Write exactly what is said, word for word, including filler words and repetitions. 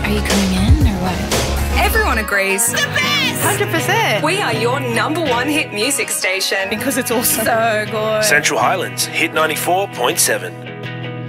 Are you coming in or what? Everyone agrees. The best! one hundred percent. We are your number one hit music station. Because it's all so good. Central Highlands, Hit ninety-four point seven.